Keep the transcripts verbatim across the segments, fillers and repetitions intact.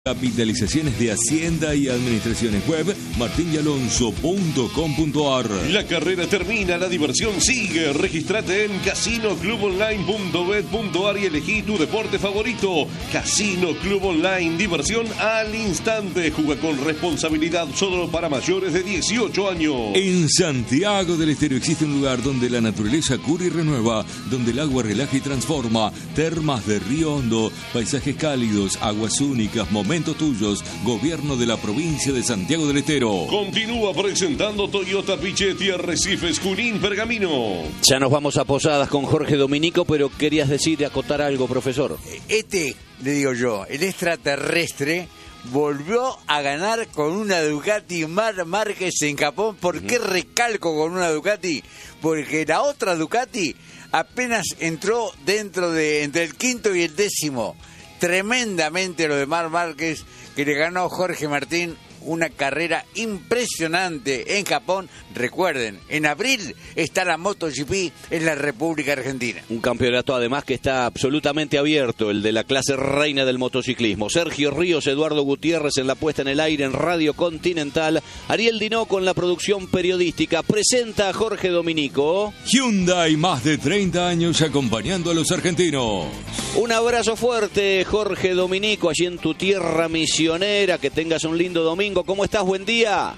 Capitalizaciones de Hacienda y Administraciones Web, martin y alonso punto com punto a r. La carrera termina, la diversión sigue. Regístrate en casino club online punto bet punto a r y elegí tu deporte favorito. Casino Club Online, diversión al instante. Juega con responsabilidad, solo para mayores de dieciocho años. En Santiago del Estero existe un lugar donde la naturaleza cura y renueva, donde el agua relaja y transforma. Termas de Río Hondo, paisajes cálidos, aguas únicas, momentos Momentos tuyos, Gobierno de la Provincia de Santiago del Estero. Continúa presentando Toyota Pichetti, Arrecifes, Junín, Pergamino. Ya nos vamos a Posadas con Jorge Dominico, pero querías decir y acotar algo, profesor. Este, le digo yo, el extraterrestre volvió a ganar con una Ducati Marc Márquez en Japón. ¿Por qué recalco con una Ducati? Porque la otra Ducati apenas entró dentro de entre el quinto y el décimo. Tremendamente lo de Marc Márquez, que le ganó Jorge Martín una carrera impresionante en Japón. Recuerden, en abril está la MotoGP en la República Argentina. Un campeonato además que está absolutamente abierto, el de la clase reina del motociclismo. Sergio Ríos, Eduardo Gutiérrez en la puesta en el aire en Radio Continental. Ariel Dinó con la producción periodística. Presenta a Jorge Dominico. Hyundai, más de treinta años acompañando a los argentinos. Un abrazo fuerte, Jorge Dominico, allí en tu tierra misionera. Que tengas un lindo domingo. ¿Cómo estás? Buen día.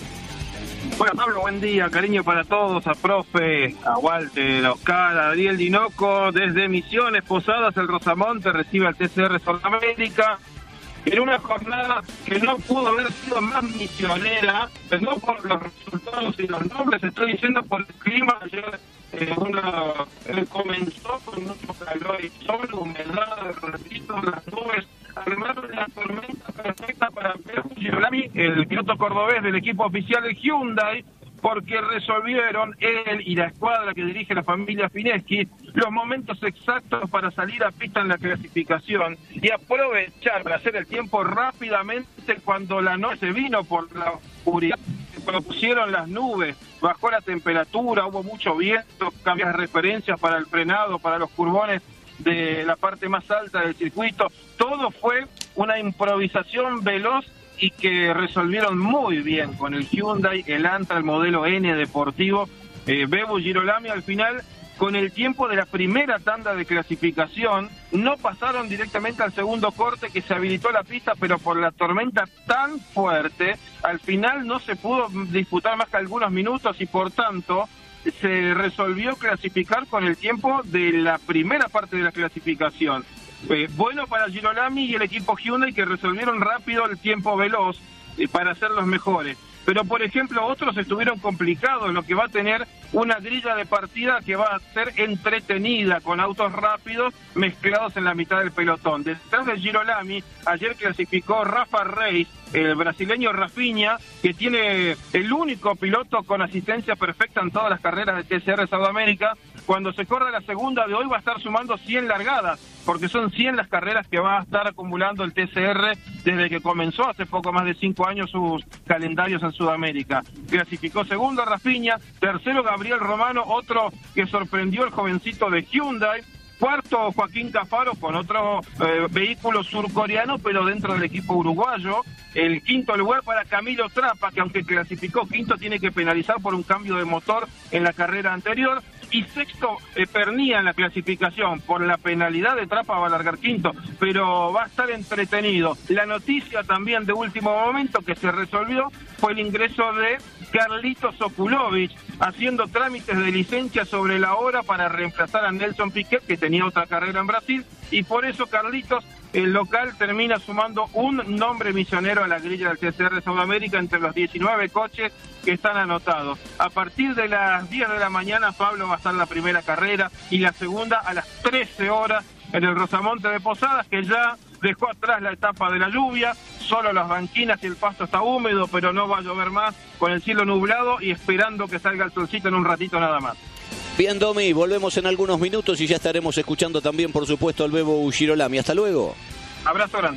Bueno, Pablo, buen día. Cariño para todos, a profe, a Walter, a Oscar, a Ariel Dinoco. Desde Misiones, Posadas, el Rosamonte recibe al T C R Sudamérica. En una jornada que no pudo haber sido más misionera, pero no por los resultados y los nombres, estoy diciendo por el clima. Ayer eh, una, eh, comenzó con mucho calor y sol, humedad, repito, las nubes, además de la tormenta perfecta para Girolami, el piloto cordobés del equipo oficial de Hyundai, porque resolvieron él y la escuadra que dirige la familia Fineschi los momentos exactos para salir a pista en la clasificación y aprovechar para hacer el tiempo rápidamente cuando la noche vino por la oscuridad. Se propusieron las nubes, bajó la temperatura, hubo mucho viento, cambias de referencias para el frenado, para los curbones de la parte más alta del circuito. Todo fue una improvisación veloz y que resolvieron muy bien con el Hyundai, el Antra, el modelo N deportivo. eh, Bebu Girolami al final, con el tiempo de la primera tanda de clasificación, no pasaron directamente al segundo corte, que se habilitó la pista, pero por la tormenta tan fuerte, al final no se pudo disputar más que algunos minutos y por tanto se resolvió clasificar con el tiempo de la primera parte de la clasificación. Eh, bueno para Girolami y el equipo Hyundai, que resolvieron rápido el tiempo veloz eh, para ser los mejores. Pero, por ejemplo, otros estuvieron complicados, lo que va a tener una grilla de partida que va a ser entretenida, con autos rápidos mezclados en la mitad del pelotón. Detrás de Girolami, ayer clasificó Rafa Reis, el brasileño Rafinha, que tiene el único piloto con asistencia perfecta en todas las carreras de T C R Sudamérica. Cuando se corra la segunda de hoy va a estar sumando cien largadas, porque son cien las carreras que va a estar acumulando el T C R desde que comenzó hace poco más de cinco años sus calendarios en Sudamérica. Clasificó segundo Rafinha, tercero Gabriel Romano, otro que sorprendió el jovencito de Hyundai. Cuarto, Joaquín Cafaro, con otro eh, vehículo surcoreano, pero dentro del equipo uruguayo. El quinto lugar para Camilo Trapa, que aunque clasificó quinto, tiene que penalizar por un cambio de motor en la carrera anterior. Y sexto, eh, Pernía en la clasificación. Por la penalidad de Trapa va a largar quinto, pero va a estar entretenido. La noticia también de último momento que se resolvió fue el ingreso de Carlitos Okulovic, haciendo trámites de licencia sobre la hora para reemplazar a Nelson Piquet, que tenía otra carrera en Brasil, y por eso Carlitos, el local, termina sumando un nombre misionero a la grilla del T C R Sudamérica entre los diecinueve coches que están anotados. A partir de las diez de la mañana, Pablo, va a estar la primera carrera y la segunda a las trece horas en el Rosamonte de Posadas, que ya dejó atrás la etapa de la lluvia, solo las banquinas y el pasto está húmedo, pero no va a llover más, con el cielo nublado y esperando que salga el solcito en un ratito nada más. Bien, Domi, volvemos en algunos minutos y ya estaremos escuchando también, por supuesto, al Bebu Girolami. Hasta luego. Abrazo grande.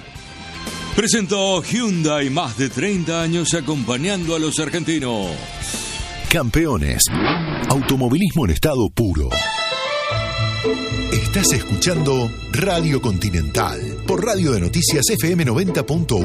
Presentó Hyundai, más de treinta años acompañando a los argentinos. Campeones. Automovilismo en estado puro. Estás escuchando Radio Continental. por Radio de Noticias F M noventa punto uno.